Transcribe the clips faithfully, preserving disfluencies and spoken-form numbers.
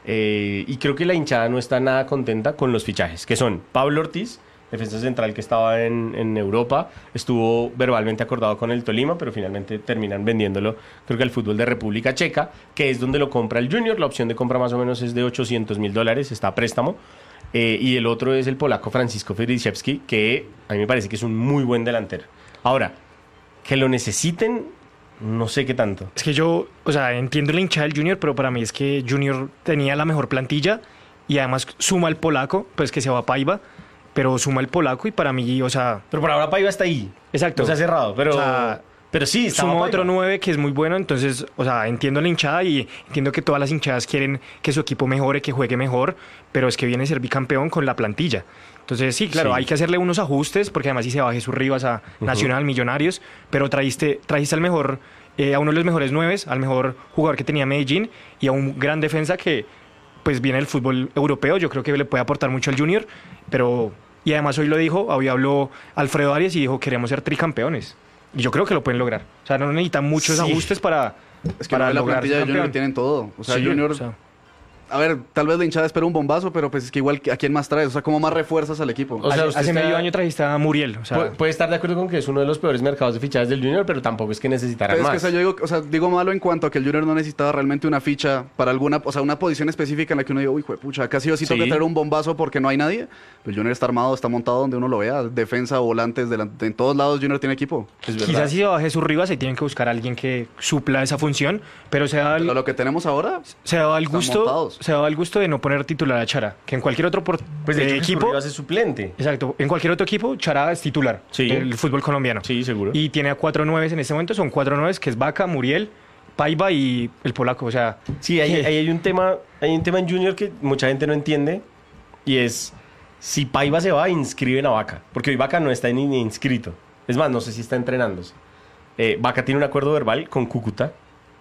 Eh, y creo que la hinchada no está nada contenta con los fichajes, que son Pablo Ortiz, defensa central que estaba en, en Europa, estuvo verbalmente acordado con el Tolima, pero finalmente terminan vendiéndolo, creo que al fútbol de República Checa, que es donde lo compra el Junior. La opción de compra más o menos es de ochocientos mil dólares, está a préstamo. Eh, y el otro es el polaco Francisco Feriszewski, que a mí me parece que es un muy buen delantero. Ahora, que lo necesiten, no sé qué tanto. Es que yo, o sea, entiendo la hinchada del Junior, pero para mí es que Junior tenía la mejor plantilla y además suma el polaco, pues que se va a Paiva, pero suma el polaco y para mí, o sea... Pero por ahora Paiva está ahí. Exacto. No se ha cerrado, pero... O sea, pero sí, sumó otro nueve que es muy bueno, entonces, o sea, entiendo la hinchada y entiendo que todas las hinchadas quieren que su equipo mejore, que juegue mejor, pero es que viene a ser bicampeón con la plantilla. Entonces, sí, claro, sí. hay que hacerle unos ajustes, porque además si se va Jesús Rivas a uh-huh. Nacional, Millonarios, pero trajiste, trajiste al mejor, eh, a uno de los mejores nueves, al mejor jugador que tenía Medellín y a un gran defensa que, pues, viene del fútbol europeo. Yo creo que le puede aportar mucho al Junior, pero... Y además hoy lo dijo, hoy habló Alfredo Arias y dijo, queremos ser tricampeones. Y yo creo que lo pueden lograr. O sea, no necesitan muchos sí. ajustes para, es que para no, lograr la plantilla de Junior tienen todo. O sea, sí, Junior... O sea, a ver, tal vez la hinchada espera un bombazo, pero pues es que igual, ¿a quién más traes? O sea, ¿cómo más refuerzas al equipo? O sea, hace, hace está... medio año trajiste a Muriel. O sea, Pu- puede estar de acuerdo con que es uno de los peores mercados de fichajes del Junior, pero tampoco es que necesitara pero más. Es que, o sea, yo digo, o sea, digo malo en cuanto a que el Junior no necesitaba realmente una ficha para alguna, o sea, una posición específica en la que uno diga, uy, pucha, acá sí o sí toca traer un bombazo porque no hay nadie. El Junior está armado, está montado donde uno lo vea, defensa, volantes, de la, de, en todos lados Junior tiene equipo. Es Quizás si va Jesús Rivas, se tienen que buscar a alguien que supla esa función, pero se da el, lo que tenemos ahora, se da el gusto, se da el gusto de no poner titular a Chará, que en cualquier otro por, pues de eh, hecho, equipo Rivas es suplente. Exacto, en cualquier otro equipo Chará es titular sí. del fútbol colombiano. Sí, seguro. Y tiene a cuatro nueves en este momento, son cuatro nueves que es Vaca, Muriel, Paiva y el polaco, o sea, sí, ahí, ahí hay un tema, hay un tema en Junior que mucha gente no entiende y es si Paiva se va, inscriben a Vaca, porque hoy Vaca no está ni, ni inscrito. Es más, no sé si está entrenándose. Eh, Vaca tiene un acuerdo verbal con Cúcuta,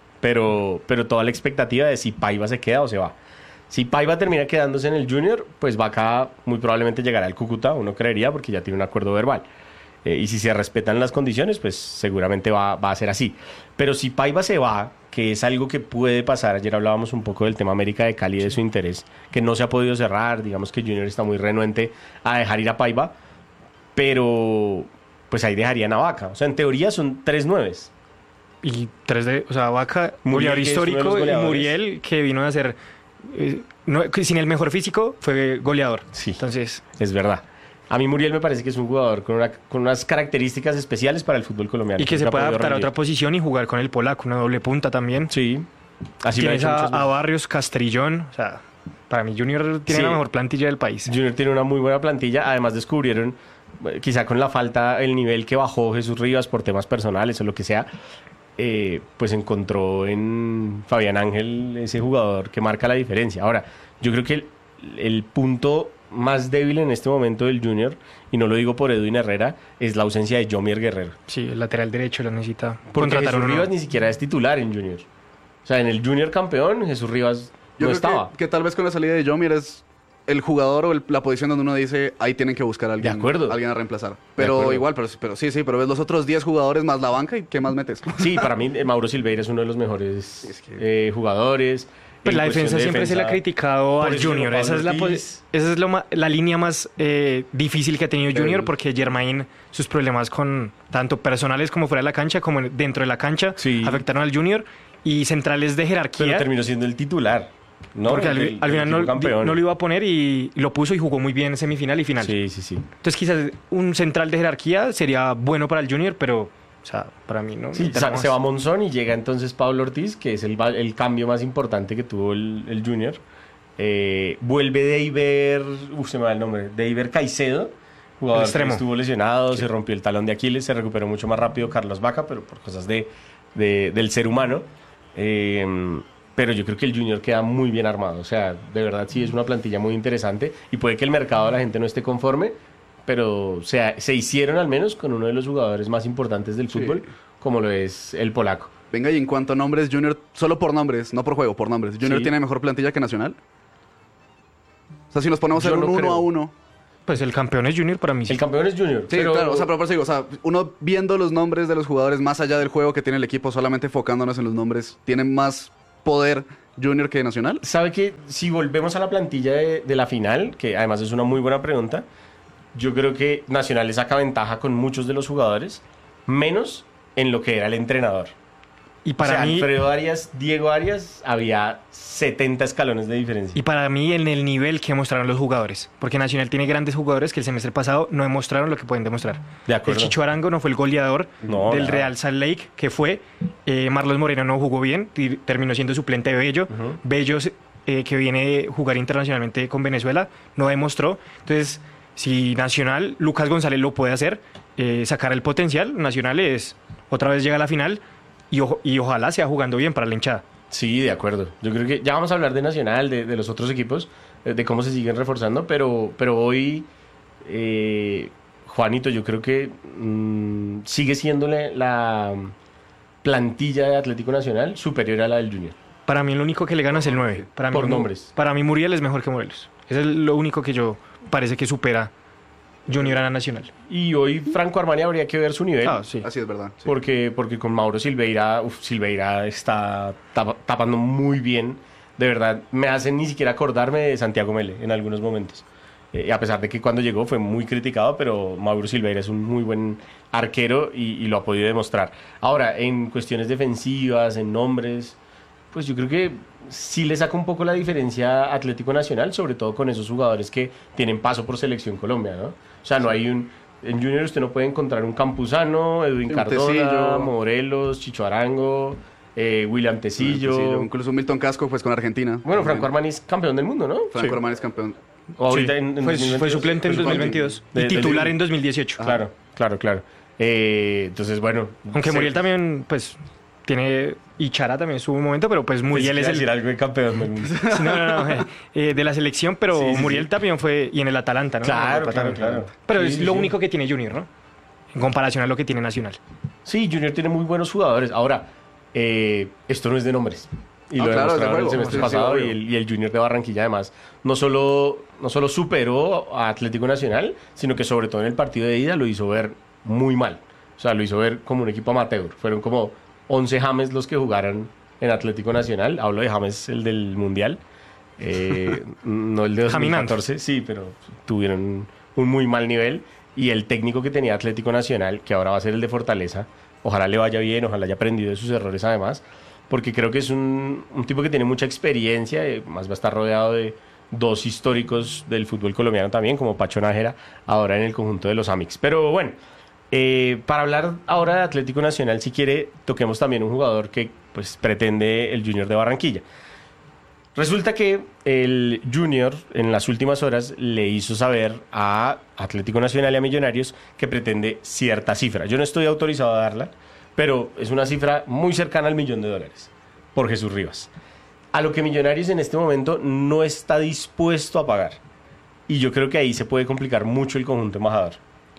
pero, pero toda la expectativa de si Paiva se queda o se va. Si Paiva termina quedándose en el Junior, pues Vaca muy probablemente llegará al Cúcuta, uno creería, porque ya tiene un acuerdo verbal. Eh, y si se respetan las condiciones, pues seguramente va, va a ser así. Pero si Paiva se va, que es algo que puede pasar, ayer hablábamos un poco del tema América de Cali, de su interés, que no se ha podido cerrar, digamos que Junior está muy renuente a dejar ir a Paiva, pero pues ahí dejarían a Vaca. O sea, en teoría son tres nueves. Y tres de, o sea, Vaca, goleador histórico, y Muriel, que vino a ser... Eh, no, sin el mejor físico fue goleador. Sí, entonces es verdad. A mí Muriel me parece que es un jugador con, una, con unas características especiales para el fútbol colombiano. Y que, que se puede adaptar a otra posición y jugar con el polaco, una doble punta también. Sí. Así tienes a, a Barrios, Castrillón, o sea, para mí Junior tiene sí. la mejor plantilla del país. Junior tiene una muy buena plantilla, además descubrieron, quizá con la falta, el nivel que bajó Jesús Rivas por temas personales o lo que sea, Eh, pues encontró en Fabián Ángel ese jugador que marca la diferencia. Ahora, yo creo que el, el punto más débil en este momento del Junior, y no lo digo por Edwin Herrera, es la ausencia de Yomier Guerrero. Sí, el lateral derecho lo necesita. Porque Jesús Rivas ni siquiera es titular en Junior. O sea, en el Junior campeón, Jesús Rivas yo no creo estaba. Que, que tal vez con la salida de Yomier es el jugador o el, la posición donde uno dice, ahí tienen que buscar a alguien, de acuerdo. alguien a reemplazar. Pero igual, pero, pero sí, sí, pero ves los otros diez jugadores más la banca y ¿qué más metes? Sí, para mí Mauro Silveira es uno de los mejores es que... eh, jugadores. Pues la defensa de siempre defensa, se le ha criticado al Junior. Esa es, la, esa es lo, la línea más eh, difícil que ha tenido Junior, porque Germain, sus problemas con tanto personales como fuera de la cancha, como dentro de la cancha, sí. afectaron al Junior. Y centrales de jerarquía. Pero terminó siendo el titular. No, porque al, el, al final no, no lo iba a poner y lo puso y jugó muy bien en semifinal y final. Sí, sí, sí. Entonces quizás un central de jerarquía sería bueno para el Junior, pero o sea, para mí no. Sí, se, se va Monzón y llega entonces Pablo Ortiz, que es el, el cambio más importante que tuvo el, el Junior. Eh, vuelve Deiber, uf, se me va el nombre, Deiber Caicedo, jugador que estuvo lesionado, sí. se rompió el talón de Aquiles, se recuperó mucho más rápido Carlos Vaca, pero por cosas de, de, del ser humano. Eh, Pero yo creo que el Junior queda muy bien armado. O sea, de verdad sí es una plantilla muy interesante. Y puede que el mercado de la gente no esté conforme, pero o sea, se hicieron al menos con uno de los jugadores más importantes del fútbol, sí. como lo es el polaco. Venga, y en cuanto a nombres, Junior, solo por nombres, no por juego, por nombres. ¿Junior sí. tiene mejor plantilla que Nacional? O sea, si nos ponemos en un uno a uno... Pues el campeón es Junior para mí. Sí. El campeón es Junior. Sí, pero... claro. O sea, pero por eso digo, o sea, uno viendo los nombres de los jugadores más allá del juego que tiene el equipo, solamente enfocándonos en los nombres, tiene más... poder Junior que Nacional? ¿Sabe que si volvemos a la plantilla de, de la final, que además es una muy buena pregunta, yo creo que Nacional le saca ventaja con muchos de los jugadores, menos en lo que era el entrenador. Y para o sea, mí, Alfredo Arias, Diego Arias, había setenta escalones de diferencia. Y para mí en el nivel que mostraron los jugadores, porque Nacional tiene grandes jugadores que el semestre pasado no demostraron lo que pueden demostrar. De acuerdo. El Chicho Arango no fue el goleador no, del nada. Real Salt Lake, que fue. Eh, Marlos Moreno no jugó bien, y terminó siendo suplente de Bello. Uh-huh. Bello, eh, que viene a jugar internacionalmente con Venezuela, no demostró. Entonces, si Nacional, Lucas González lo puede hacer, eh, sacar el potencial, Nacional es otra vez llega a la final y, o, y ojalá sea jugando bien para la hinchada. Sí, de acuerdo. Yo creo que ya vamos a hablar de Nacional, de, de los otros equipos, de, de cómo se siguen reforzando, pero, pero hoy, eh, Juanito, yo creo que mmm, sigue siendo la, la plantilla de Atlético Nacional superior a la del Junior. Para mí lo único que le gana es el nueve. Para Por mí, nombres. Para mí Muriel es mejor que Morelos. Eso es lo único que yo parece que supera Junior a la Nacional. Y hoy Franco Armani habría que ver su nivel. Ah, sí. Así es verdad. Sí. Porque, porque con Mauro Silveira, uf, Silveira está tap, tapando muy bien. De verdad, me hacen ni siquiera acordarme de Santiago Mele en algunos momentos. Eh, a pesar de que cuando llegó fue muy criticado, pero Mauro Silveira es un muy buen arquero y, y lo ha podido demostrar. Ahora, en cuestiones defensivas, en nombres, pues yo creo que sí le saca un poco la diferencia a Atlético Nacional, sobre todo con esos jugadores que tienen paso por Selección Colombia, ¿no? O sea, no hay un... En Junior usted no puede encontrar un Campuzano, Edwin Cardona, Tecillo, Morelos, Chicho Arango, eh, William Tecillo. Tecillo. Incluso Milton Casco, pues con Argentina. Bueno, Franco Armani es campeón del mundo, ¿no? Franco sí. Armani es campeón. O ahorita sí. en, en fue, dos mil veintidós. fue suplente en dos mil veintidós de, y titular de, en dos mil dieciocho. Claro, claro, claro. Eh, entonces, bueno. Aunque sí. Muriel también, pues, tiene... Y Chara también estuvo un momento, pero pues Muriel pues es el... decir algo de campeón del mundo. No, no, no. Eh, de la selección, pero sí, sí, Muriel sí. también fue... Y en el Atalanta, ¿no? Claro, no, claro, claro. Pero sí, es sí, lo sí. único que tiene Junior, ¿no? En comparación a lo que tiene Nacional. Sí, Junior tiene muy buenos jugadores. Ahora, eh, esto no es de nombres. Y ah, lo claro, demostraron de el semestre sí, pasado sí, y, el, y el Junior de Barranquilla además no solo, no solo superó a Atlético Nacional, sino que sobre todo en el partido de ida lo hizo ver muy mal. O sea, lo hizo ver como un equipo amateur. Fueron como once James los que jugaron en Atlético Nacional. Hablo de James, el del Mundial. Eh, no el de dos mil catorce, sí, pero tuvieron un muy mal nivel. Y el técnico que tenía Atlético Nacional, que ahora va a ser el de Fortaleza, ojalá le vaya bien, ojalá haya aprendido de sus errores además, porque creo que es un, un tipo que tiene mucha experiencia, eh, más va a estar rodeado de dos históricos del fútbol colombiano también, como Pacho Nájera, ahora en el conjunto de los Amix. Pero bueno, eh, para hablar ahora de Atlético Nacional, si quiere, toquemos también un jugador que pues pretende el Junior de Barranquilla. Resulta que el Junior en las últimas horas le hizo saber a Atlético Nacional y a Millonarios que pretende cierta cifra. Yo no estoy autorizado a darla, pero es una cifra muy cercana al millón de dólares por Jesús Rivas. A lo que Millonarios en este momento no está dispuesto a pagar. Y yo creo que ahí se puede complicar mucho el conjunto embajador.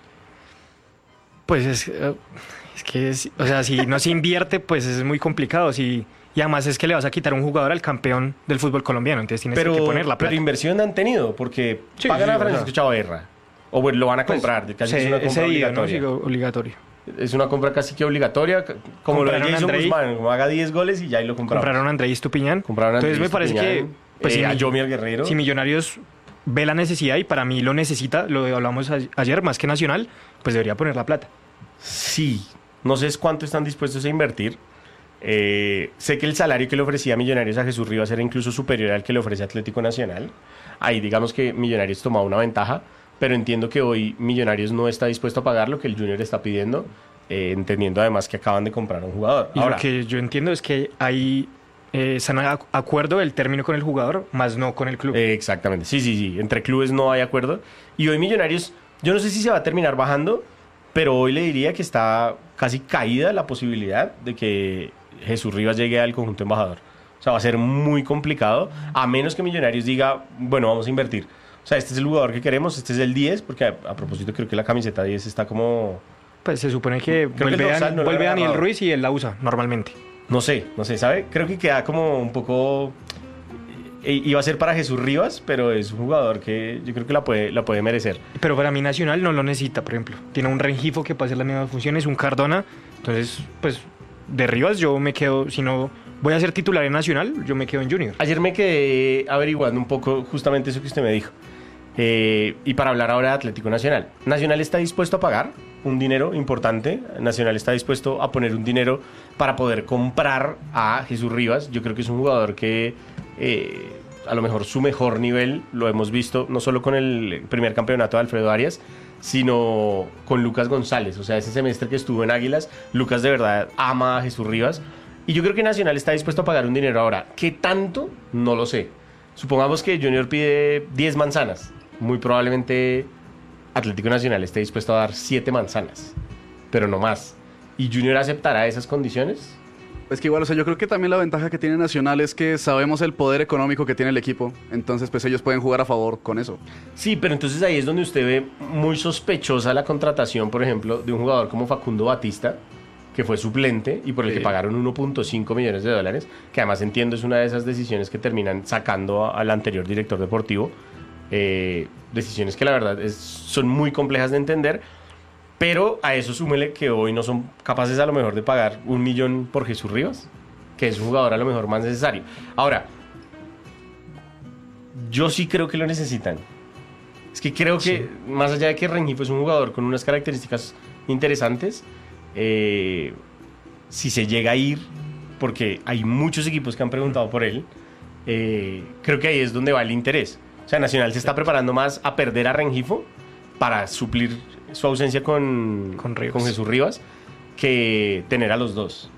Pues es, es que, es, o sea, si no se invierte, pues es muy complicado. Si... Y además es que le vas a quitar un jugador al campeón del fútbol colombiano, entonces tienes pero, que poner la plata. Pero inversión han tenido, porque sí, pagan sí, a Francisco o sea, Chavarra, o bueno, lo van a comprar, pues, casi se, es una compra obligatoria. ¿no? Sí, obligatorio. Es una compra casi que obligatoria, como lo de Jason Andrei, Guzmán, como haga diez goles y ya ahí lo compraron. Compraron a Andrés Estupiñán. Compraron a Entonces Andrés me parece Estupiñán, que... Pues, eh, si, a Yomier Guerrero. Si Millonarios ve la necesidad, y para mí lo necesita, lo hablamos ayer, más que Nacional, pues debería poner la plata. Sí, no sé cuánto están dispuestos a invertir. Eh, sé que el salario que le ofrecía Millonarios a Jesús Rivas era incluso superior al que le ofrece Atlético Nacional. Ahí digamos que Millonarios tomaba una ventaja, pero entiendo que hoy Millonarios no está dispuesto a pagar lo que el Junior está pidiendo, eh, entendiendo además que acaban de comprar a un jugador. Y Ahora, lo que yo entiendo es que hay eh, están de acuerdo del término con el jugador, más no con el club. Eh, exactamente, sí, sí, sí, entre clubes no hay acuerdo. Y hoy Millonarios, yo no sé si se va a terminar bajando, pero hoy le diría que está casi caída la posibilidad de que Jesús Rivas llegue al conjunto embajador. O sea, va a ser muy complicado, a menos que Millonarios diga, bueno, vamos a invertir. O sea, este es el jugador que queremos, este es el diez, porque a, a propósito creo que la camiseta diez está como... Pues se supone que creo vuelve, que dorsal, no vuelve Daniel Ruiz y él la usa normalmente. No sé, no sé, ¿sabe? Creo que queda como un poco... Iba a ser para Jesús Rivas, pero es un jugador que yo creo que la puede, la puede merecer. Pero para mí Nacional no lo necesita, por ejemplo. Tiene un Rengifo que puede hacer las mismas funciones, un Cardona. Entonces, pues, de Rivas yo me quedo, si no voy a ser titular en Nacional, yo me quedo en Junior. Ayer me quedé averiguando un poco justamente eso que usted me dijo. Eh, y para hablar ahora de Atlético Nacional. Nacional está dispuesto a pagar un dinero importante. Nacional está dispuesto a poner un dinero para poder comprar a Jesús Rivas. Yo creo que es un jugador que eh, a lo mejor su mejor nivel lo hemos visto no solo con el primer campeonato de Alfredo Arias, sino con Lucas González. O sea, ese semestre que estuvo en Águilas, Lucas de verdad ama a Jesús Rivas. Y yo creo que Nacional está dispuesto a pagar un dinero ahora. ¿Qué tanto? No lo sé. Supongamos que Junior pide diez manzanas. Muy probablemente Atlético Nacional esté dispuesto a dar siete manzanas, pero no más. ¿Y Junior aceptará esas condiciones? Es que igual, o sea, yo creo que también la ventaja que tiene Nacional es que sabemos el poder económico que tiene el equipo. Entonces, pues ellos pueden jugar a favor con eso. Sí, pero entonces ahí es donde usted ve muy sospechosa la contratación, por ejemplo, de un jugador como Facundo Batista, que fue suplente y por el sí. que pagaron uno punto cinco millones de dólares, que además entiendo es una de esas decisiones que terminan sacando a, al anterior director deportivo. Eh, decisiones que la verdad es, son muy complejas de entender, pero a eso súmele que hoy no son capaces a lo mejor de pagar un millón por Jesús Rivas, que es un jugador a lo mejor más necesario. Ahora, yo sí creo que lo necesitan. Es que creo que sí. más allá de que Rengifo es un jugador con unas características interesantes, eh, si se llega a ir, porque hay muchos equipos que han preguntado por él, eh, creo que ahí es donde va el interés. O sea, Nacional se está preparando más a perder a Rengifo para suplir su ausencia con, con, con Jesús Rivas que tener a los dos.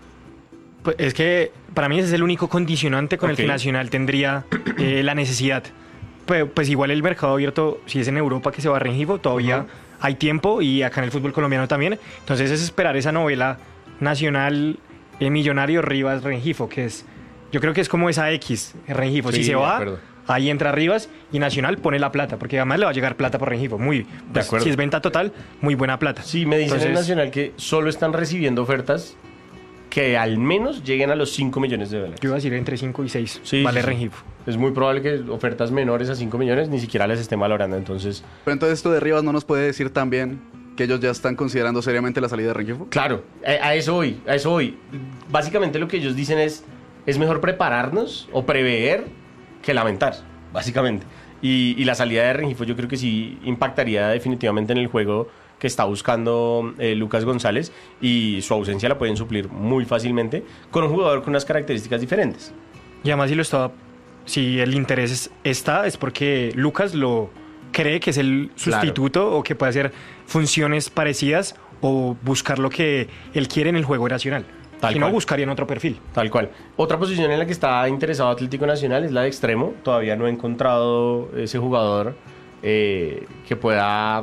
Pues es que para mí ese es el único condicionante con okay. el que Nacional tendría eh, la necesidad. Pues, pues igual el mercado abierto, si es en Europa que se va a Rengifo, todavía uh-huh. hay tiempo y acá en el fútbol colombiano también. Entonces es esperar esa novela Nacional, eh, Millonario, Rivas, Rengifo, que es, yo creo que es como esa X, Rengifo. Sí, si se va... Ahí entra Rivas y Nacional pone la plata, porque además le va a llegar plata por Rengifo. Muy, pues, si es venta total, muy buena plata. Sí, me dicen en Nacional que solo están recibiendo ofertas que al menos lleguen a los cinco millones de dólares. Yo iba a decir entre cinco y seis, sí, vale sí, Rengifo. Es muy probable que ofertas menores a cinco millones ni siquiera les estén valorando, entonces... Pero entonces esto de Rivas no nos puede decir también que ellos ya están considerando seriamente la salida de Rengifo. Claro, a, a eso voy, a eso voy. Básicamente lo que ellos dicen es, es mejor prepararnos o prever que lamentar, básicamente. Y, y la salida de Rengifo yo creo que sí impactaría definitivamente en el juego que está buscando eh, Lucas González, y su ausencia la pueden suplir muy fácilmente con un jugador con unas características diferentes. Y además si lo estaba, si el interés es, está, es porque Lucas lo cree que es el sustituto, claro, o que puede hacer funciones parecidas o buscar lo que él quiere en el juego nacional. Tal si cual. No, buscarían otro perfil. Tal cual. Otra posición en la que está interesado Atlético Nacional es la de extremo. Todavía no he encontrado ese jugador eh, que pueda...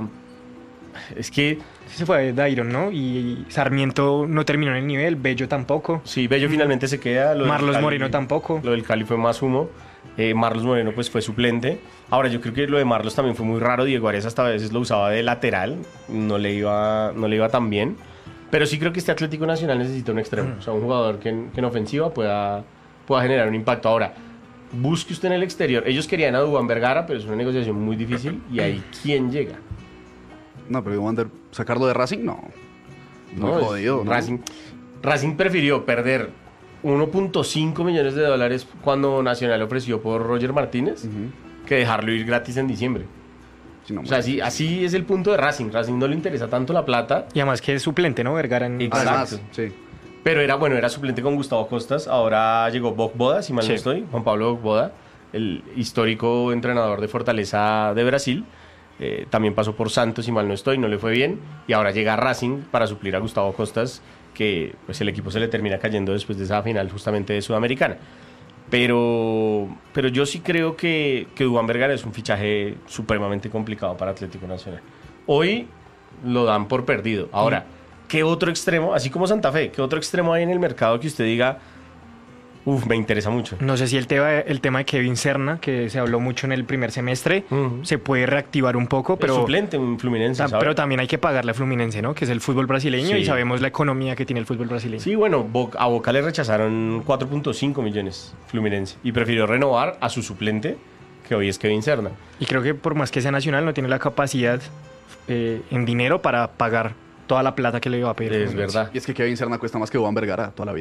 Es que... Se fue Dairon, ¿no? Y Sarmiento no terminó en el nivel, Bello tampoco. Sí, Bello finalmente se queda. Lo Marlos Cali, Moreno tampoco. Lo del Cali fue más humo. Eh, Marlos Moreno pues fue suplente. Ahora yo creo que lo de Marlos también fue muy raro. Diego Arias hasta a veces lo usaba de lateral. No le iba, no le iba tan bien. Pero sí creo que este Atlético Nacional necesita un extremo. Mm. O sea, un jugador que en, que en ofensiva pueda, pueda generar un impacto. Ahora, busque usted en el exterior. Ellos querían a Duván Vergara, pero es una negociación muy difícil. ¿Y ahí quién llega? No, pero Duván, sacarlo de Racing, no. No, no jodido, ¿no? Racing, Racing prefirió perder uno punto cinco millones de dólares cuando Nacional ofreció por Roger Martínez, uh-huh, que dejarlo ir gratis en diciembre. Sí, no, o sea, así, así es el punto de Racing. Racing no le interesa tanto la plata. Y además que es suplente, ¿no? Vergara en... Exacto. Además, sí. Pero era, bueno, era suplente con Gustavo Costas. Ahora llegó Boc Boda, si mal sí. no estoy. Juan Pablo Boc Boda, el histórico entrenador de Fortaleza de Brasil. Eh, también pasó por Santos, si mal no estoy, no le fue bien. Y ahora llega Racing para suplir a Gustavo Costas, que pues el equipo se le termina cayendo después de esa final justamente de Sudamericana. Pero, pero yo sí creo que, que Duván Vergara es un fichaje supremamente complicado para Atlético Nacional. Hoy lo dan por perdido. Ahora, mm. ¿qué otro extremo, así como Santa Fe, qué otro extremo hay en el mercado que usted diga, uff, me interesa mucho? No sé si el tema, el tema de Kevin Serna, que se habló mucho en el primer semestre, uh-huh, se puede reactivar un poco, pero... Es suplente en Fluminense, ta- Pero también hay que pagarle a Fluminense, ¿no? Que es el fútbol brasileño, sí, y sabemos la economía que tiene el fútbol brasileño. Sí, bueno, a Boca le rechazaron cuatro punto cinco millones Fluminense y prefirió renovar a su suplente, que hoy es Kevin Serna. Y creo que por más que sea nacional, no tiene la capacidad eh, en dinero para pagar toda la plata que le iba a pedir. Es verdad. Y es que Kevin Serna cuesta más que Duván Vergara toda la vida.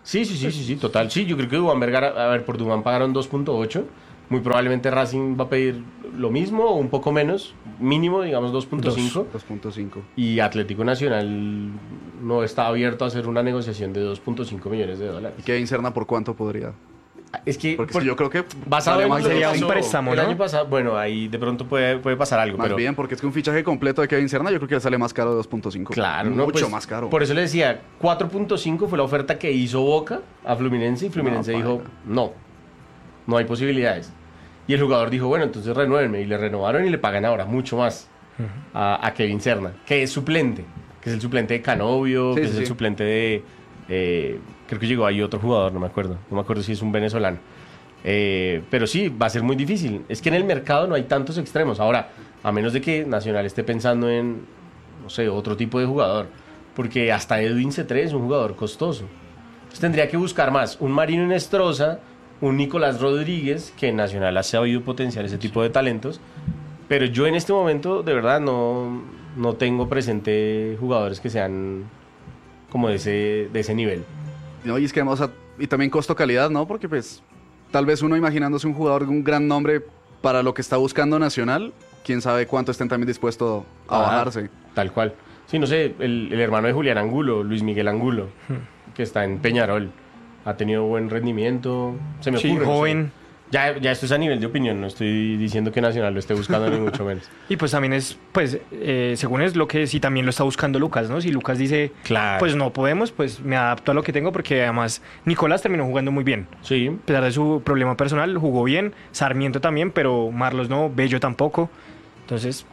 Sí, sí, sí, sí, sí, total. Sí, yo creo que Duván Vergara, a ver, por Duván pagaron dos punto ocho. Muy probablemente Racing va a pedir lo mismo o un poco menos, mínimo, digamos dos punto cinco. dos punto cinco. Y Atlético Nacional no está abierto a hacer una negociación de dos punto cinco millones de dólares. ¿Y Kevin Serna por cuánto podría? Es que, Porque por, yo creo que basado en más lo que sería un pasó préstamo, el ¿no? año pasado, bueno, ahí de pronto puede, puede pasar algo. Más pero bien, porque es que un fichaje completo de Kevin Serna yo creo que le sale más caro de dos punto cinco. Claro, mucho no, pues, más caro. Por eso le decía, cuatro punto cinco fue la oferta que hizo Boca a Fluminense y Fluminense No, dijo, paila. no, no hay posibilidades. Y el jugador dijo, bueno, entonces renuévenme. Y le renovaron y le pagan ahora mucho más a, a Kevin Serna, que es suplente, que es el suplente de Canovio, Sí, que sí, es el sí. suplente de... eh, creo que llegó ahí otro jugador, no me acuerdo. No me acuerdo si es un venezolano. Eh, pero sí, va a ser muy difícil. Es que en el mercado no hay tantos extremos. Ahora, a menos de que Nacional esté pensando en, no sé, otro tipo de jugador. Porque hasta Edwin Cetré es un jugador costoso. Entonces tendría que buscar más un Marino Inestrosa, un Nicolás Rodríguez, que en Nacional ha sabido potenciar ese tipo de talentos. Pero yo en este momento, de verdad, no, no tengo presente jugadores que sean como de ese, de ese nivel. No, y es que además, o sea, y también costo-calidad, ¿no? Porque pues tal vez uno imaginándose un jugador de un gran nombre para lo que está buscando Nacional, quién sabe cuánto estén también dispuestos a Ah, bajarse. Tal cual. Sí, no sé, el, el hermano de Julián Angulo, Luis Miguel Angulo, que está en Peñarol, ha tenido buen rendimiento. Se me Sí, ocurre. no sé. joven. Ya, ya esto es a nivel de opinión, no estoy diciendo que Nacional lo esté buscando ni mucho menos. Y pues también es, pues, eh, según es lo que sí también lo está buscando Lucas, ¿no? Si Lucas dice, Claro. pues no podemos, pues me adapto a lo que tengo, porque además Nicolás terminó jugando muy bien. Sí, A pesar de su problema personal, jugó bien, Sarmiento también, pero Marlos no, Bello tampoco. Entonces,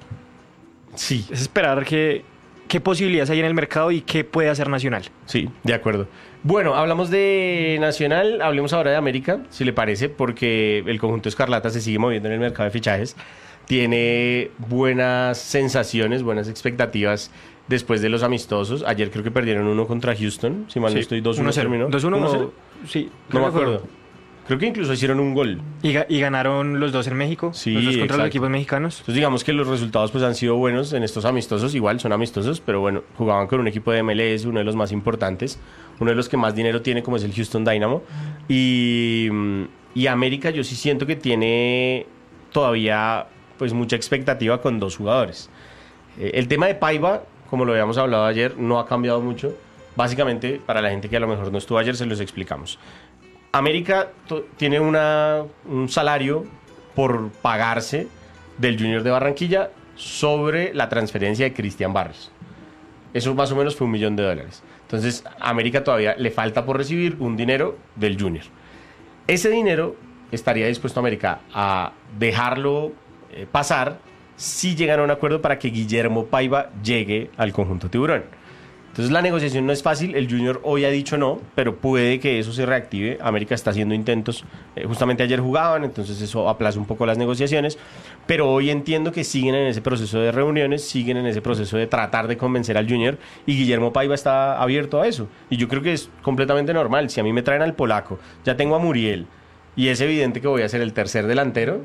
sí, es esperar que, qué posibilidades hay en el mercado y qué puede hacer Nacional. sí, de acuerdo. Bueno, hablamos de Nacional, hablemos ahora de América, si le parece, porque el conjunto Escarlata se sigue moviendo en el mercado de fichajes. Tiene buenas sensaciones, buenas expectativas después de los amistosos. Ayer creo que perdieron uno contra Houston, si mal no Sí, estoy, dos uno uno cero. terminó. dos uno, uno cero. sí. No me creo que fue. acuerdo. Creo que incluso hicieron un gol. Y, ga- y ganaron los dos en México, Sí, los dos contra exacto. los equipos mexicanos. Entonces digamos que los resultados pues han sido buenos en estos amistosos, igual son amistosos, pero bueno, jugaban con un equipo de M L S, uno de los más importantes, uno de los que más dinero tiene como es el Houston Dynamo. Y, y América yo sí siento que tiene todavía pues mucha expectativa con dos jugadores. Eh, el tema de Paiva, como lo habíamos hablado ayer, no ha cambiado mucho. Básicamente, para la gente que a lo mejor no estuvo ayer, se los explicamos. América to- tiene una, un salario por pagarse del Junior de Barranquilla sobre la transferencia de Cristian Barrios. Eso más o menos fue un millón de dólares. Entonces, a América todavía le falta por recibir un dinero del Junior. Ese dinero estaría dispuesto América a dejarlo eh, pasar si llegan a un acuerdo para que Guillermo Paiva llegue al conjunto tiburón. Entonces la negociación no es fácil, el Junior hoy ha dicho no, pero puede que eso se reactive. América está haciendo intentos, eh, justamente ayer jugaban, entonces eso aplaza un poco las negociaciones, pero hoy entiendo que siguen en ese proceso de reuniones, siguen en ese proceso de tratar de convencer al Junior y Guillermo Paiva está abierto a eso. Y yo creo que es completamente normal, si a mí me traen al polaco, ya tengo a Muriel y es evidente que voy a ser el tercer delantero,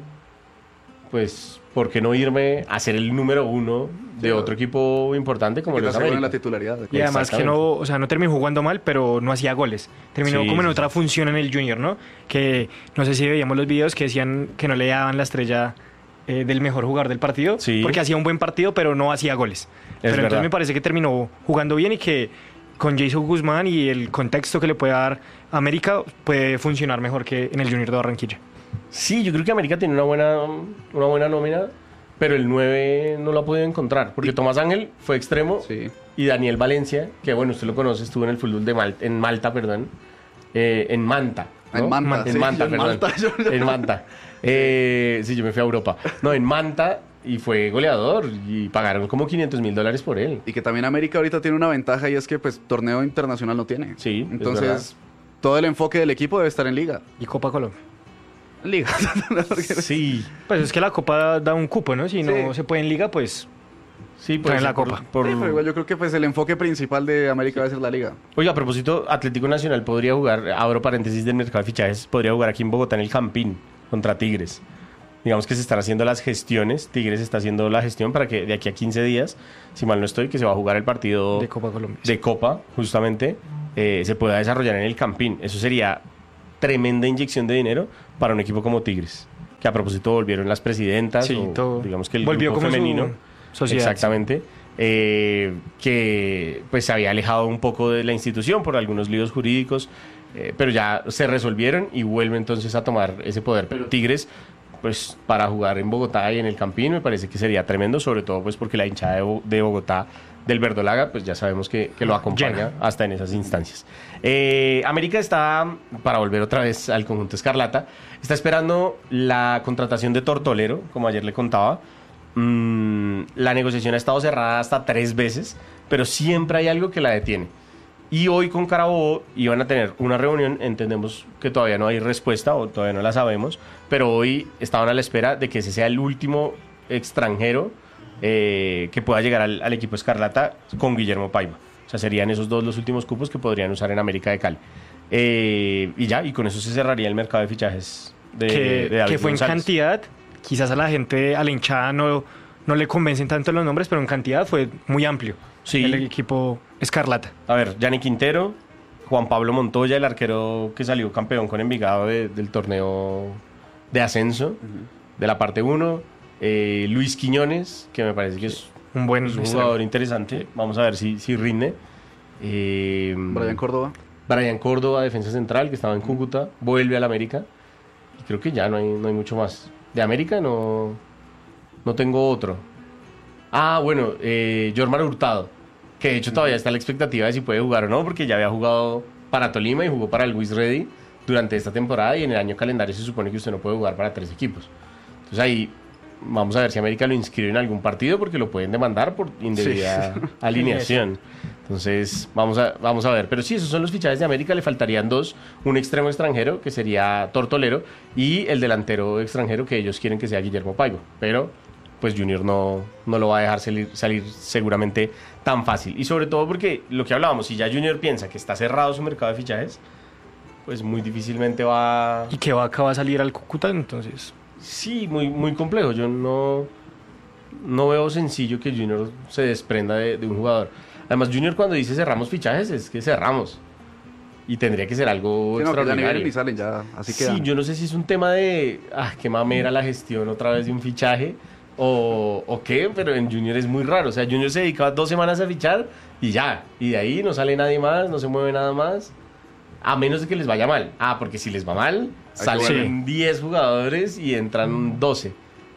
pues ¿por qué no irme a ser el número uno de otro equipo importante como Que lo te es aseguren la América? titularidad. Y además que no, o sea, no terminó jugando mal, pero no hacía goles. Terminó Sí, como en sí, otra función en el Junior, ¿no? Que no sé si veíamos los videos que decían que no le daban la estrella eh, del mejor jugador del partido, Sí. porque hacía un buen partido, pero no hacía goles. pero verdad. entonces me parece que terminó jugando bien y que con Jason Guzmán y el contexto que le puede dar América puede funcionar mejor que en el Junior de Barranquilla. Sí, yo creo que América tiene una buena, una buena nómina, pero el nueve no lo ha podido encontrar, porque Tomás Ángel fue extremo Sí. y Daniel Valencia, que bueno, usted lo conoce, estuvo en el fútbol de Malta, en Malta, perdón, eh, en Manta. ¿no? En Manta, En sí, Manta, yo en perdón. Malta, yo- En Manta. Eh, sí, yo me fui a Europa. No, en Manta y fue goleador y pagaron como quinientos mil dólares por él. Y que también América ahorita tiene una ventaja y es que pues torneo internacional no tiene. Sí, es Entonces, todo el enfoque del equipo debe estar en liga. Y Copa Colombia. En liga. Sí, Pues es que la Copa da un cupo, ¿no? Si no Sí. se puede en Liga, pues sí, Traen pues, la por- copa. por- Sí, pero igual yo creo que pues el enfoque principal de América debe ser la liga. Oiga, a propósito, Atlético Nacional podría jugar, abro paréntesis del mercado de fichajes, podría jugar aquí en Bogotá en el Campín contra Tigres. Digamos que se están haciendo las gestiones, Tigres está haciendo la gestión para que de aquí a quince días, si mal no estoy, que se va a jugar el partido de Copa Colombia. de Copa, justamente, eh, se pueda desarrollar en el Campín. Eso sería tremenda inyección de dinero para un equipo como Tigres, que a propósito volvieron las presidentas, Sí, o, todo. digamos que el Volvió grupo como su femenino, sociedad. exactamente, eh, que pues se había alejado un poco de la institución por algunos líos jurídicos, eh, pero ya se resolvieron y vuelve entonces a tomar ese poder. Pero Tigres, pues para jugar en Bogotá y en el Campín me parece que sería tremendo, sobre todo pues porque la hinchada de, Bo- de Bogotá del Verdolaga, pues ya sabemos que, que lo acompaña Llena. hasta en esas instancias. Eh, América está, para volver otra vez al conjunto Escarlata, está esperando la contratación de Tortolero, como ayer le contaba. Mm, la negociación ha estado cerrada hasta tres veces, pero siempre hay algo que la detiene. Y hoy con Carabobo iban a tener una reunión, entendemos que todavía no hay respuesta o todavía no la sabemos, pero hoy estaban a la espera de que ese sea el último extranjero eh, que pueda llegar al, al equipo Escarlata con Guillermo Paiva. O sea, serían esos dos los últimos cupos que podrían usar en América de Cali. Eh, y ya, y con eso se cerraría el mercado de fichajes de, que, de David que fue González. en cantidad, quizás a la gente, a la hinchada no, no le convencen tanto los nombres, pero en cantidad fue muy amplio Sí. el equipo Escarlata. A ver, Yanni Quintero, Juan Pablo Montoya, el arquero que salió campeón con Envigado de- del torneo de ascenso, de la parte uno. Eh, Luis Quiñones, que me parece que es, Un buen es un extremo. jugador interesante. Vamos a ver si, si rinde. Eh, Brian Córdoba. Brian Córdoba, defensa central, que estaba en Cúcuta, vuelve al América. Y creo que ya no hay, no hay mucho más. De América no, no tengo otro. Ah, bueno, eh, Jormar Hurtado, que de hecho todavía está la expectativa de si puede jugar o no, porque ya había jugado para Tolima y jugó para el Luis Ready durante esta temporada, y en el año calendario se supone que usted no puede jugar para tres equipos. Entonces ahí vamos a ver si América lo inscribe en algún partido, porque lo pueden demandar por indebida Sí. alineación. Entonces vamos a, vamos a ver. Pero sí, esos son los fichajes de América. Le faltarían dos: un extremo extranjero, que sería Tortolero, y el delantero extranjero, que ellos quieren que sea Guillermo Paiva. Pero pues Junior no, no lo va a dejar salir, salir seguramente tan fácil. Y sobre todo porque lo que hablábamos, si ya Junior piensa que está cerrado su mercado de fichajes, pues muy difícilmente va... Y que Vaca va a salir al Cúcuta, entonces... Sí, muy, muy complejo. Yo no, no veo sencillo que Junior se desprenda de, de un jugador. Además, Junior cuando dice cerramos fichajes, es que cerramos. Y tendría que ser algo Sí, no, que ya ni extraordinario. vienen ni salen, ya así Sí, quedan. yo no sé si es un tema de, ah, qué mamera la gestión otra vez de un fichaje, o, o qué, pero en Junior es muy raro. O sea, Junior se dedicaba dos semanas a fichar y ya. Y de ahí no sale nadie más, no se mueve nada más. A menos de que les vaya mal. Ah, porque si les va mal, que salen diez jugadores y entran doce.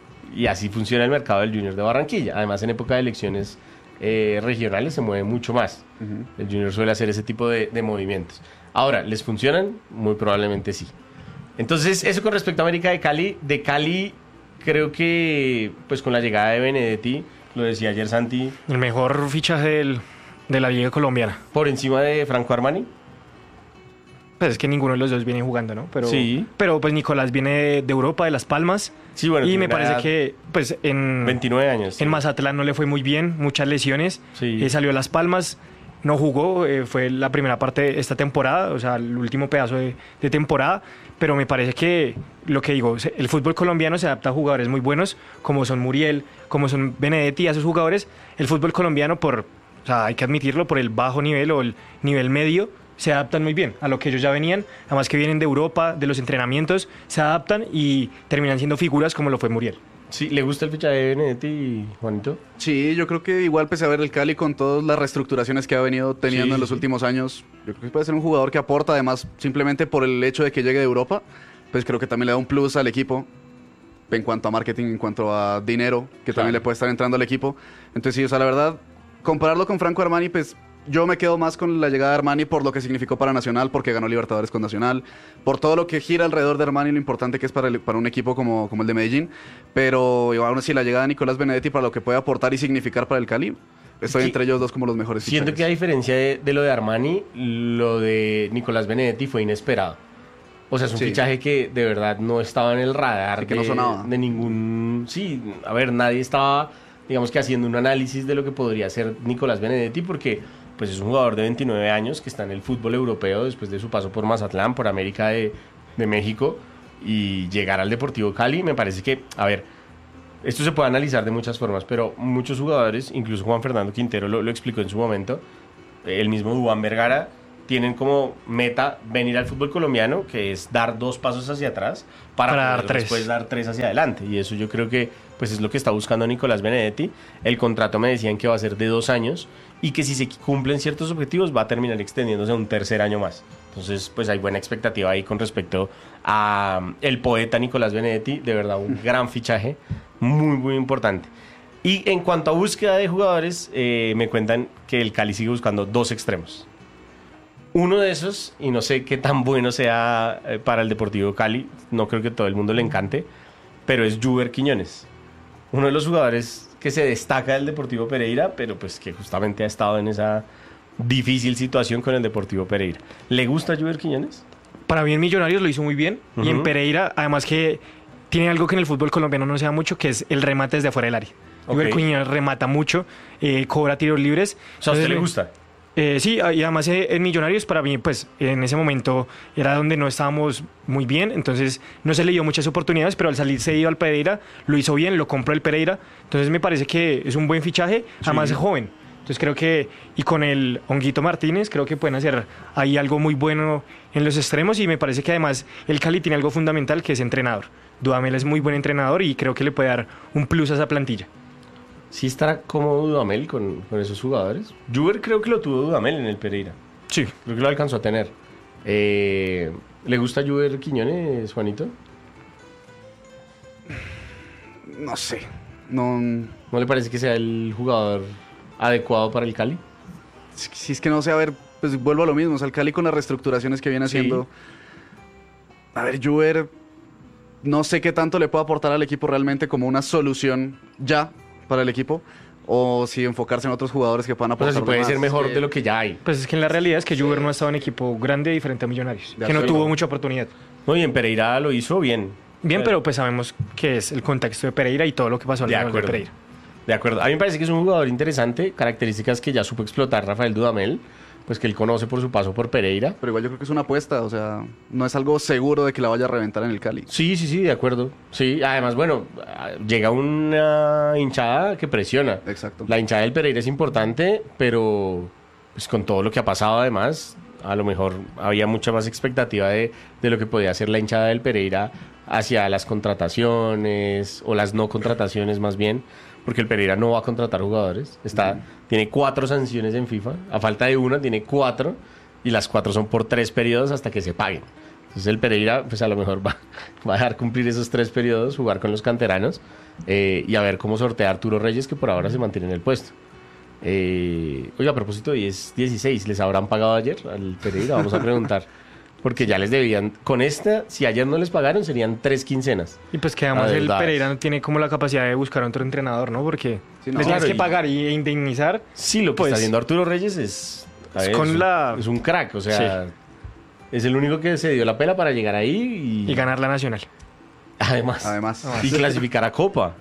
Y así funciona el mercado del Junior de Barranquilla. Además, en época de elecciones eh, regionales se mueve mucho más. Ujú. El Junior suele hacer ese tipo de, de movimientos. Ahora, ¿les funcionan? Muy probablemente sí. Entonces, eso con respecto a América de Cali. De Cali, creo que pues con la llegada de Benedetti, lo decía ayer Santi, El mejor fichaje del- de la liga colombiana. por encima de Franco Armani. Pues es que ninguno de los dos viene jugando, ¿no? Pero, Sí. pero pues Nicolás viene de, de Europa, de Las Palmas. Sí, bueno, y tiene me una parece edad- que pues en, veintinueve años. en Mazatlán no le fue muy bien, muchas lesiones. Sí. Eh, salió a Las Palmas, no jugó, eh, fue la primera parte de esta temporada, o sea, el último pedazo de, de temporada. Pero me parece que lo que digo, se- el fútbol colombiano se adapta a jugadores muy buenos, como son Muriel, como son Benedetti, a esos jugadores. El fútbol colombiano, por, o sea, hay que admitirlo, por el bajo nivel o el nivel medio, se adaptan muy bien a lo que ellos ya venían, además que vienen de Europa, de los entrenamientos, se adaptan y terminan siendo figuras como lo fue Muriel. Sí, ¿le gusta el fichaje de Benedetti, Juanito? Sí, yo creo que igual pese a ver el Cali con todas las reestructuraciones que ha venido teniendo Sí, en los sí. últimos años, yo creo que puede ser un jugador que aporta, además simplemente por el hecho de que llegue de Europa, pues creo que también le da un plus al equipo en cuanto a marketing, en cuanto a dinero, que Claro. también le puede estar entrando al equipo. Entonces sí, o sea, la verdad, compararlo con Franco Armani, pues yo me quedo más con la llegada de Armani por lo que significó para Nacional, porque ganó Libertadores con Nacional, por todo lo que gira alrededor de Armani, lo importante que es para, el- para un equipo como, como el de Medellín, pero aún así la llegada de Nicolás Benedetti para lo que puede aportar y significar para el Cali, estoy Sí. entre ellos dos como los mejores Siento que a fichajes. diferencia de, de lo de Armani, lo de Nicolás Benedetti fue inesperado. O sea, es un Sí. fichaje que de verdad no estaba en el radar Sí, que de, no sonaba. de ningún... Sí, a ver, nadie estaba, digamos que haciendo un análisis de lo que podría ser Nicolás Benedetti, porque pues es un jugador de veintinueve años que está en el fútbol europeo después de su paso por Mazatlán, por América de, de México, y llegar al Deportivo Cali, me parece que, a ver, esto se puede analizar de muchas formas, pero muchos jugadores, incluso Juan Fernando Quintero lo, lo explicó en su momento, el mismo Duván Vergara tienen como meta venir al fútbol colombiano, que es dar dos pasos hacia atrás para, Para poder dar tres. después dar tres hacia adelante. Y eso yo creo que pues es lo que está buscando Nicolás Benedetti. El contrato me decían que va a ser de dos años y que si se cumplen ciertos objetivos va a terminar extendiéndose a un tercer año más. Entonces, pues hay buena expectativa ahí con respecto a um, el poeta Nicolás Benedetti. De verdad, un gran fichaje, muy, muy importante. Y en cuanto a búsqueda de jugadores, eh, me cuentan que el Cali sigue buscando dos extremos. Uno de esos, y no sé qué tan bueno sea eh, para el Deportivo Cali, no creo que todo el mundo le encante, pero es Juber Quiñones. Uno de los jugadores que se destaca del Deportivo Pereira, pero pues que justamente ha estado en esa difícil situación con el Deportivo Pereira. ¿Le gusta Juber Quiñones? Para mí en Millonarios lo hizo muy bien. Uh-huh. Y en Pereira, además que tiene algo que en el fútbol colombiano no se da mucho, que es el remate desde afuera del área. Okay. Juber Quiñones remata mucho, eh, cobra tiros libres. O sea, ¿a usted Entonces, le gusta? Eh, sí, y además eh, en Millonarios para mí, pues en ese momento era donde no estábamos muy bien, entonces no se le dio muchas oportunidades, pero al salir cedido al Pereira lo hizo bien, lo compró el Pereira, entonces me parece que es un buen fichaje, además Sí. es joven. Entonces creo que, y con el Honguito Martínez, creo que pueden hacer ahí algo muy bueno en los extremos y me parece que además el Cali tiene algo fundamental que es entrenador. Dudamel es muy buen entrenador y creo que le puede dar un plus a esa plantilla. ¿Sí estará cómodo Dudamel con, con esos jugadores? Juber creo que lo tuvo Dudamel en el Pereira. Sí. Creo que lo alcanzó a tener. Eh, ¿Le gusta Juber Quiñones, Juanito? No sé. No. ¿No le parece que sea el jugador adecuado para el Cali? Si es que no sé, a ver, pues vuelvo a lo mismo. O sea, el Cali con las reestructuraciones que viene Sí. haciendo. A ver, Juber, no sé qué tanto le puede aportar al equipo realmente como una solución ya para el equipo. O si enfocarse en otros jugadores que puedan O sea, aportar. si puede más. ser mejor Sí. de lo que ya hay. Pues es que en la realidad es que Juber no ha estado en equipo grande diferente a Millonarios, De que no acuerdo. tuvo mucha oportunidad. No, y en Pereira lo hizo bien. Bien, Eh, pero pues sabemos que es el contexto de Pereira y todo lo que pasó De alrededor de acuerdo. Pereira. De acuerdo. A mí me parece que es un jugador interesante. Características que ya supo explotar Rafael Dudamel. Pues que él conoce por su paso por Pereira. Pero igual yo creo que es una apuesta. O sea, no es algo seguro de que la vaya a reventar en el Cali. Sí, sí, sí, de acuerdo. Sí, además, bueno, llega una hinchada que presiona. Exacto. La hinchada del Pereira es importante, pero pues con todo lo que ha pasado además, a lo mejor había mucha más expectativa de, de lo que podía hacer la hinchada del Pereira hacia las contrataciones o las no contrataciones más bien, porque el Pereira no va a contratar jugadores. Está, tiene cuatro sanciones en FIFA, a falta de una tiene cuatro y las cuatro son por tres periodos hasta que se paguen. Entonces el Pereira pues a lo mejor va, va a dejar cumplir esos tres periodos, jugar con los canteranos eh, y a ver cómo sortea Arturo Reyes, que por ahora se mantiene en el puesto. Eh, oiga, a propósito, diez dieciséis, ¿les habrán pagado ayer al Pereira? Vamos a preguntar. Porque ya les debían, con esta, si ayer no les pagaron, serían tres quincenas. Y pues que además Ah, el verdad. Pereira no tiene como la capacidad de buscar otro entrenador, ¿no? Porque Sí, no. les tienes Claro, que y- pagar y indemnizar. Sí, lo que Pues, está haciendo Arturo Reyes es... a es ver, con es un- la- es un crack, o sea... Es el único que se dio la pela para llegar ahí y... y ganar la Nacional. Además. Además. Y clasificar a Copa.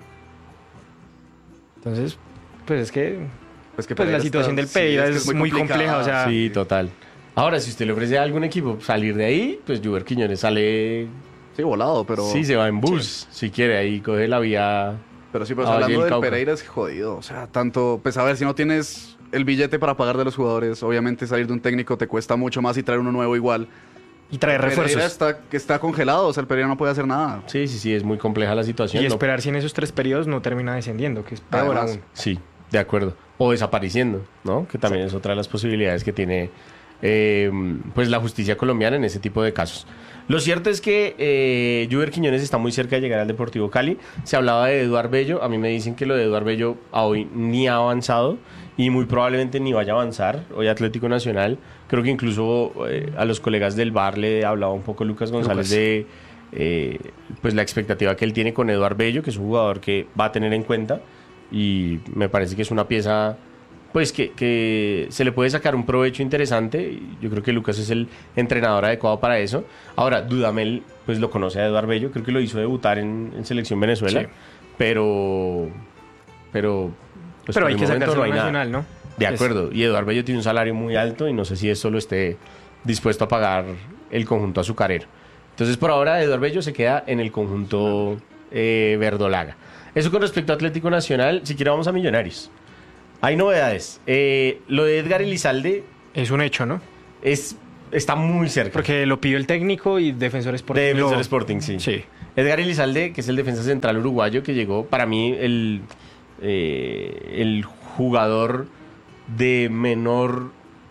Entonces, pues es que Pues, que pues la Pereira situación está- del Pereira sí, es, que muy complicada. compleja, o sea, Sí, total. Ahora, si usted le ofrece a algún equipo salir de ahí, pues Juber Quiñones sale... Sí, volado, pero. Sí, se va en bus, si quiere, ahí coge la vía... Pero sí, pero Ah, hablando Valle del del Cauca. Pereira es jodido. O sea, tanto. Pues a ver, si no tienes el billete para pagar de los jugadores, obviamente salir de un técnico te cuesta mucho más y traer uno nuevo igual. y traer El Pereira refuerzos. está, que está congelado, o sea, el Pereira no puede hacer nada. Sí, sí, sí, es muy compleja la situación. Y no- esperar si en esos tres periodos no termina descendiendo, que es peor Además. aún. Sí, de acuerdo. O desapareciendo, ¿no? Que también es otra de las posibilidades que tiene eh, pues la justicia colombiana en ese tipo de casos. Lo cierto es que eh, Juber Quiñones está muy cerca de llegar al Deportivo Cali. Se hablaba de Eduard Bello. A mí me dicen que lo de Eduard Bello a hoy ni ha avanzado y muy probablemente ni vaya a avanzar. Hoy Atlético Nacional, creo que incluso eh, a los colegas del bar le hablaba un poco Lucas González Lucas. de eh, pues la expectativa que él tiene con Eduard Bello, que es un jugador que va a tener en cuenta y me parece que es una pieza pues que, que se le puede sacar un provecho interesante. Yo creo que Lucas es el entrenador adecuado para eso. Ahora, Dudamel pues lo conoce a Eduard Bello, creo que lo hizo debutar en, en Selección Venezuela, Sí. pero pero pues, Pero por hay el que momento sacarse no hay una nada. nacional, ¿no? De Es- acuerdo, y Eduard Bello tiene un salario muy alto y no sé si eso lo esté dispuesto a pagar el conjunto azucarero. Entonces, por ahora, Eduard Bello se queda en el conjunto eh, verdolaga. Eso con respecto a Atlético Nacional. Si quiere, vamos a Millonarios. Hay novedades. Eh, lo de Edgar Elizalde Es un hecho, ¿no? es, está muy cerca. Porque lo pidió el técnico y Defensor Sporting. De Defensor lo... Sporting, sí. sí. Edgar Elizalde, que es el defensa central uruguayo, que llegó, para mí, el, eh, el jugador de menor,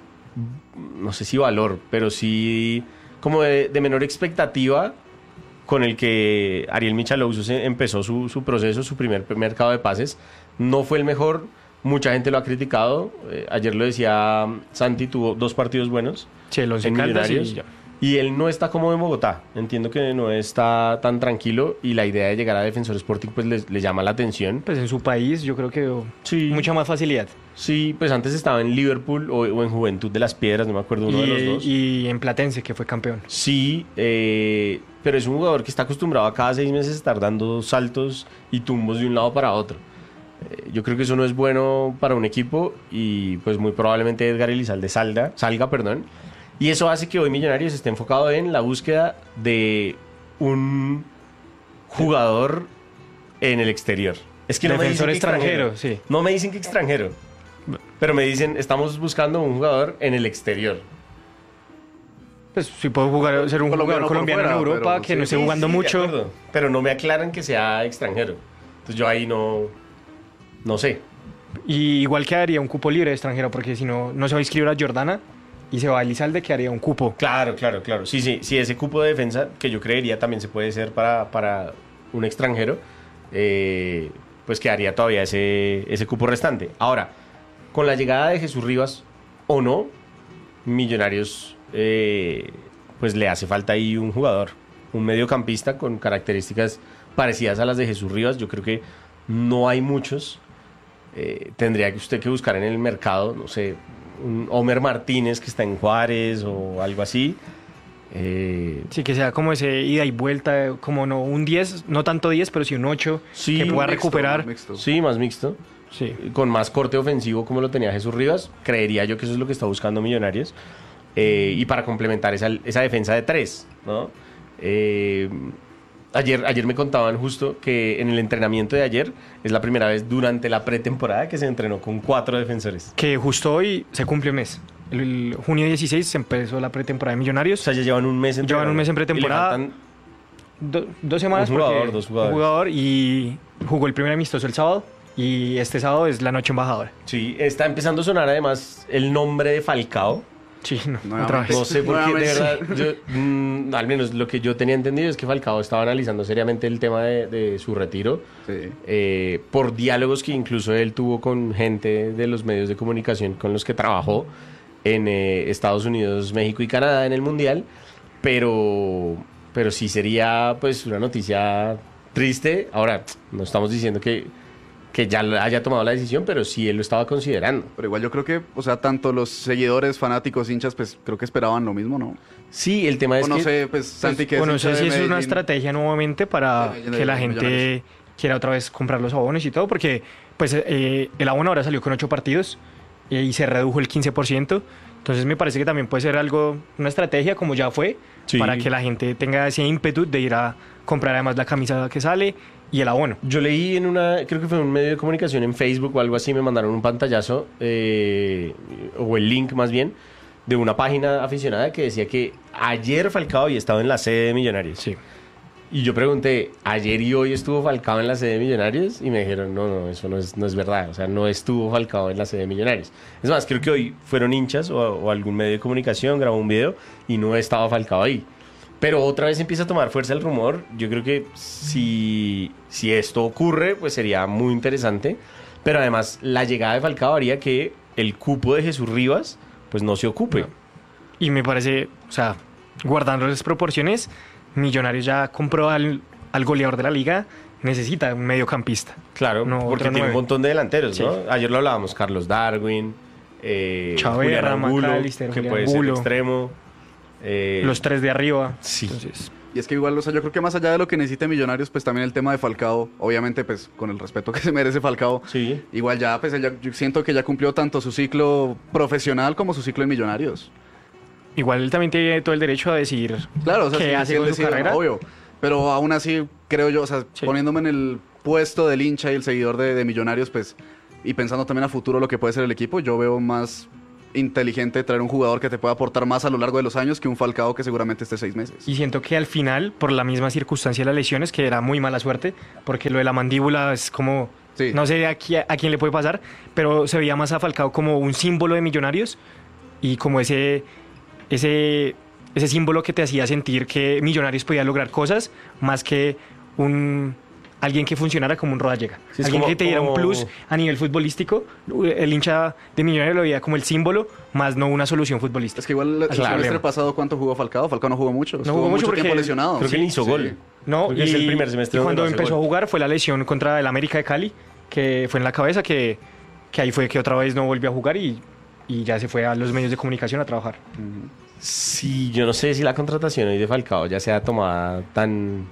no sé si valor, pero sí como de, de menor expectativa, con el que Ariel Michalouso empezó su, su proceso, su primer mercado de pases. No fue el mejor, mucha gente lo ha criticado. Eh, ayer lo decía Santi, tuvo dos partidos buenos. Sí, los en Millonarios. Y, y él no está cómodo en Bogotá. Entiendo que no está tan tranquilo y la idea de llegar a Defensor Sporting pues le, le llama la atención. Pues en su país yo creo que sí. mucha más facilidad. Sí, pues antes estaba en Liverpool o, o en Juventud de las Piedras, no me acuerdo uno y, de los dos. Y en Platense, que fue campeón. Sí, eh, pero es un jugador que está acostumbrado a cada seis meses estar dando saltos y tumbos de un lado para otro. Eh, yo creo que eso no es bueno para un equipo y pues muy probablemente Edgar Elizalde salga, salga, perdón. Y eso hace que hoy Millonarios esté enfocado en la búsqueda de un jugador en el exterior. Es que no Defensor me dicen que extranjero, extranjero, sí. No me dicen que extranjero, pero me dicen, estamos buscando un jugador en el exterior. Pues sí puedo jugar, ser un Colombiano jugador colombiano fuera, en Europa pero que sí, no esté Sí, jugando sí, de mucho. acuerdo, pero no me aclaran que sea extranjero. Entonces yo ahí no, no sé. Y igual quedaría un cupo libre de extranjero, porque si no, no se va a inscribir a Jordana y se va a Elizalde, quedaría un cupo. Claro, claro, claro. Sí, sí, sí, ese cupo de defensa, que yo creería también se puede ser para, para un extranjero, eh, pues quedaría todavía ese, ese cupo restante. Ahora, con la llegada de Jesús Rivas o no, Millonarios, eh, pues le hace falta ahí un jugador, un mediocampista con características parecidas a las de Jesús Rivas. Yo creo que no hay muchos. Eh, tendría que usted que buscar en el mercado, no sé, un Homer Martínez que está en Juárez o algo así. Eh, Sí, que sea como ese ida y vuelta, como no un diez, no tanto diez, pero sí un ocho, Sí, que un pueda Mixto, recuperar. mixto. sí, más mixto. Sí. Con más corte ofensivo como lo tenía Jesús Rivas. Creería yo que eso es lo que está buscando Millonarios. Eh, y para complementar esa, esa defensa de tres, ¿no? Eh, ayer, ayer me contaban justo que en el entrenamiento de ayer es la primera vez durante la pretemporada que se entrenó con cuatro defensores. Que justo hoy se cumple un mes. El, el junio dieciséis se empezó la pretemporada de Millonarios. O sea, ya llevan un mes en Llevan un mes en pretemporada. Y le faltan Do- dos semanas Un jugador, porque dos jugadores. un jugador y jugó el primer amistoso el sábado y este sábado es la noche embajadora. Sí, está empezando a sonar además el nombre de Falcao. Sí, no, Nuevamente. otra vez. No sé por qué, de Nuevamente. verdad, yo, mm, al menos lo que yo tenía entendido es que Falcao estaba analizando seriamente el tema de, de su retiro, Sí. eh, por diálogos que incluso él tuvo con gente de los medios de comunicación con los que trabajó en eh, Estados Unidos, México y Canadá en el Mundial, pero, pero sí sería pues una noticia triste. Ahora, no estamos diciendo que, que ya haya tomado la decisión, pero sí él lo estaba considerando. Pero igual yo creo que, o sea, tanto los seguidores, fanáticos, hinchas, pues creo que esperaban lo mismo, ¿no? Sí, el tema es O no que... sé, pues Santi que O no hincha sé de si es una Medellín. estrategia nuevamente para De Medellín, que la de gente Millonarios. quiera otra vez comprar los abonos y todo, porque pues eh, el abono ahora salió con ocho partidos eh, y se redujo el quince por ciento. Entonces me parece que también puede ser algo, una estrategia como ya fue, Sí. para que la gente tenga ese ímpetu de ir a comprar además la camisa que sale y el abono. Yo leí en una, creo que fue en un medio de comunicación en Facebook o algo así, me mandaron un pantallazo, eh, o el link más bien, de una página aficionada que decía que ayer Falcao había estado en la sede de Millonarios. Sí. Y yo pregunté, ¿ayer y hoy estuvo Falcao en la sede de Millonarios? Y me dijeron, no, no, eso no es, no es verdad. O sea, no estuvo Falcao en la sede de Millonarios. Es más, creo que hoy fueron hinchas o, o algún medio de comunicación, grabó un video y no estaba Falcao ahí. Pero otra vez empieza a tomar fuerza el rumor. Yo creo que si, si esto ocurre, pues sería muy interesante. Pero además, la llegada de Falcao haría que el cupo de Jesús Rivas, pues no se ocupe. No. Y me parece, o sea, guardando las proporciones, Millonarios ya compró al, al goleador de la liga, necesita un mediocampista. Claro, No, porque otro tiene un nueve. montón de delanteros, Sí. ¿no? Ayer lo hablábamos, Carlos Darwin, eh, Chaverra, Julián Angulo, McAllister, que Julián puede ser Angulo. extremo. eh, Los tres de arriba. Sí. Entonces, Y es que igual, o sea, yo creo que más allá de lo que necesite Millonarios, pues también el tema de Falcao, obviamente, pues con el respeto que se merece Falcao, Sí. igual ya, pues ella- yo siento que ya cumplió tanto su ciclo profesional como su ciclo en Millonarios. igual él también tiene todo el derecho a decir Claro, o sea, qué sí, hace sí, él con su decide, carrera. obvio. Pero aún así, creo yo, o sea, Sí. poniéndome en el puesto del hincha y el seguidor de, de Millonarios, pues, y pensando también a futuro lo que puede ser el equipo, yo veo más inteligente traer un jugador que te pueda aportar más a lo largo de los años que un Falcao que seguramente esté seis meses. Y siento que al final, por la misma circunstancia de las lesiones, que era muy mala suerte, porque lo de la mandíbula es como... Sí. No sé a, qui- a quién le puede pasar, pero se veía más a Falcao como un símbolo de Millonarios y como ese, ese, ese símbolo que te hacía sentir que Millonarios podía lograr cosas más que un... alguien que funcionara como un Rodallega. Sí, alguien como, que te diera como... un plus a nivel futbolístico. El hincha de Millonarios lo veía como el símbolo, más no una solución futbolística. Es que igual el claro. semestre pasado, ¿cuánto jugó Falcao? Falcao no jugó mucho. No jugó mucho, mucho tiempo lesionado. Creo sí, que él hizo sí. gol. No, y, es el primer semestre y cuando no empezó gol. a jugar fue la lesión contra el América de Cali, que fue en la cabeza, que, que ahí fue que otra vez no volvió a jugar y, y ya se fue a los medios de comunicación a trabajar. Uh-huh. Sí, yo no sé si la contratación hoy de Falcao ya sea tomada tan...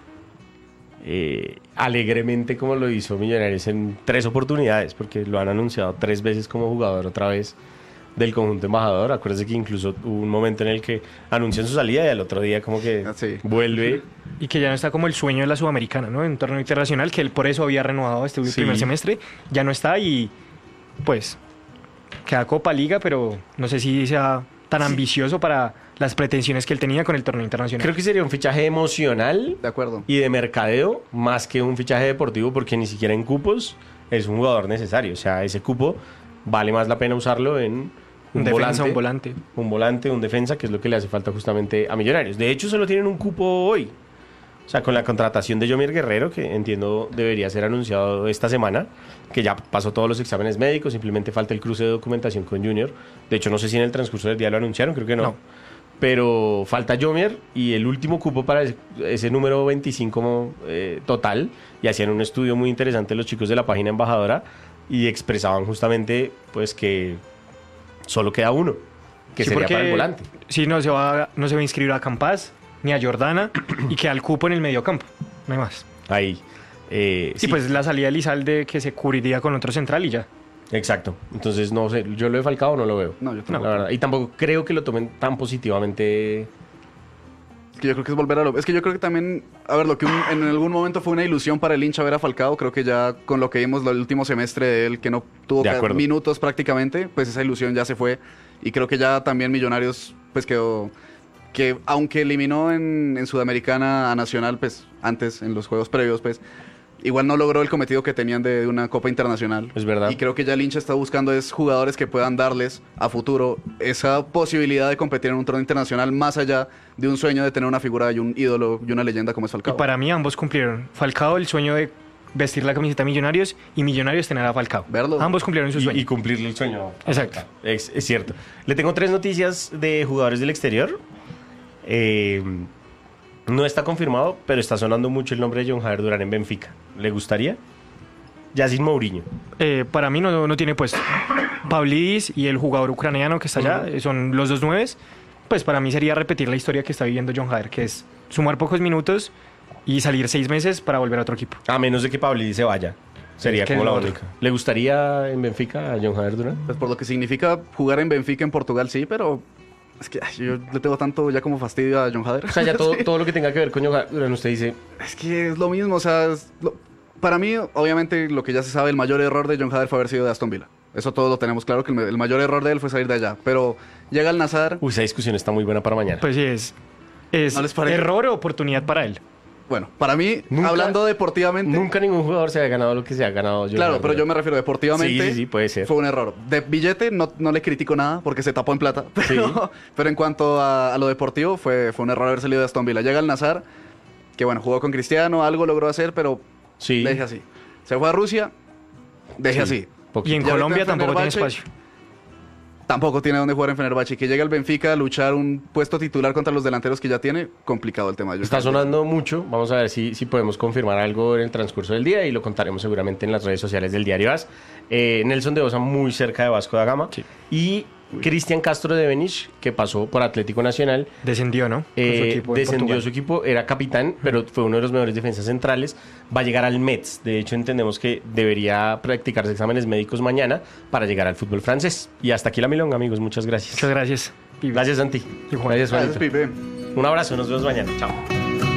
Eh, alegremente como lo hizo Millonarios en tres oportunidades, porque lo han anunciado tres veces como jugador otra vez del conjunto embajador. Acuérdense que incluso hubo un momento en el que anuncian su salida y al otro día como que ah, sí. vuelve. Y que ya no está como el sueño de la Sudamericana, ¿no? En un torneo internacional, que él por eso había renovado este sí. primer semestre, ya no está y pues queda Copa Liga, pero no sé si sea tan sí. ambicioso para las pretensiones que él tenía con el torneo internacional. Creo que sería un fichaje emocional de acuerdo. y de mercadeo más que un fichaje deportivo, porque ni siquiera en cupos es un jugador necesario. O sea, ese cupo vale más la pena usarlo en un defensa, volante, un volante. Un volante, un defensa, que es lo que le hace falta justamente a Millonarios. De hecho, solo tienen un cupo hoy. O sea, con la contratación de Yomier Guerrero, que entiendo debería ser anunciado esta semana, que ya pasó todos los exámenes médicos, simplemente falta el cruce de documentación con Junior. De hecho, no sé si en el transcurso del día lo anunciaron, creo que no. no. Pero falta Yomier y el último cupo para ese, ese número veinticinco eh, total. Y hacían un estudio muy interesante los chicos de la página embajadora y expresaban justamente pues que solo queda uno, que sí, sería para el volante. Sí, no se va, no se va a inscribir a Campas ni a Jordana y queda el cupo en el mediocampo, no hay más. Ahí. Eh, sí, sí, pues la salida de Lizalde que se cubriría con otro central y ya. Exacto. Entonces, no sé, yo lo he Falcao no lo veo. No, yo tampoco. La verdad. Y tampoco creo que lo tomen tan positivamente. Es que yo creo que es volver a lo... Es que yo creo que también... A ver, lo que un, en algún momento fue una ilusión para el hincha ver a Falcao, creo que ya con lo que vimos el último semestre de él, que no tuvo minutos prácticamente, pues esa ilusión ya se fue. Y creo que ya también Millonarios, pues quedó... Que aunque eliminó en, en Sudamericana a Nacional, pues antes, en los juegos previos, pues... Igual no logró el cometido que tenían de, de una Copa Internacional. Es verdad. Y creo que ya el hincha está buscando es jugadores que puedan darles a futuro esa posibilidad de competir en un torneo internacional más allá de un sueño de tener una figura y un ídolo y una leyenda como es Falcao. Y para mí ambos cumplieron. Falcao el sueño de vestir la camiseta de Millonarios y Millonarios tener a Falcao. Verlo. Ambos cumplieron su sueño. Y, y cumplirle el sueño. Exacto. Es, es cierto. Le tengo tres noticias de jugadores del exterior. Eh... No está confirmado, pero está sonando mucho el nombre de John Javier Durán en Benfica. ¿Le gustaría? Ya sin Mourinho. Eh, para mí no, no tiene puesto. Pavlidis y el jugador ucraniano que está allá, uh-huh. son los dos nueves. Pues para mí sería repetir la historia que está viviendo John Javier, que es sumar pocos minutos y salir seis meses para volver a otro equipo. A menos de que Pavlidis se vaya. Sería como la única. ¿Le gustaría en Benfica a John Javier Durán? Pues por lo que significa jugar en Benfica en Portugal, sí, pero... Es que ay, yo le tengo tanto ya como fastidio a John Hader. O sea, ya todo, sí. todo lo que tenga que ver con John Hader, usted dice... Es que es lo mismo, o sea... Lo, para mí, obviamente, lo que ya se sabe, el mayor error de John Hader fue haber sido de Aston Villa. Eso todos lo tenemos claro, que el, el mayor error de él fue salir de allá. Pero llega el Nazar... Uy, esa discusión está muy buena para mañana. Pues sí, es... ¿Es ¿No error o oportunidad para él? Bueno, para mí, nunca, hablando deportivamente... Nunca ningún jugador se ha ganado lo que se ha ganado. John claro, Hader. Pero yo me refiero deportivamente... Sí, sí, sí, puede ser. Fue un error. De billete no, no le critico nada porque se tapó en plata. Pero, sí. pero en cuanto a, a lo deportivo, fue, fue un error haber salido de Aston Villa. Llega el Nazar, que bueno, jugó con Cristiano, algo logró hacer, pero sí. deje así. Se fue a Rusia, deje sí. así. Y en ya Colombia tampoco tiene espacio. Tampoco tiene donde jugar en Fenerbahce. Que llega el Benfica a luchar un puesto titular contra los delanteros que ya tiene, complicado el tema. Yo Está sonando mucho. Vamos a ver si, si podemos confirmar algo en el transcurso del día y lo contaremos seguramente en las redes sociales del Diario AS. Eh, Nelson de Osa muy cerca de Vasco da Gama. Sí. Y Cristian Castro de Benich, que pasó por Atlético Nacional. Descendió, ¿no? Eh, su equipo descendió su equipo, era capitán, pero fue uno de los mejores defensas centrales. Va a llegar al Metz. De hecho, entendemos que debería practicarse exámenes médicos mañana para llegar al fútbol francés. Y hasta aquí la milonga, amigos. Muchas gracias. Muchas gracias, Pipe. Gracias, Santi. Gracias, Pipe. Un abrazo, nos vemos mañana. Chao.